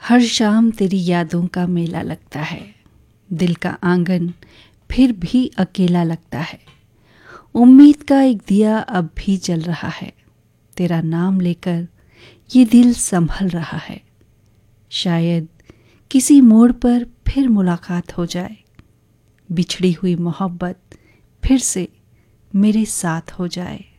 हर शाम तेरी यादों का मेला लगता है, दिल का आंगन फिर भी अकेला लगता है। उम्मीद का एक दिया अब भी जल रहा है, तेरा नाम लेकर ये दिल संभल रहा है। शायद किसी मोड़ पर फिर मुलाकात हो जाए, बिछड़ी हुई मोहब्बत फिर से मेरे साथ हो जाए।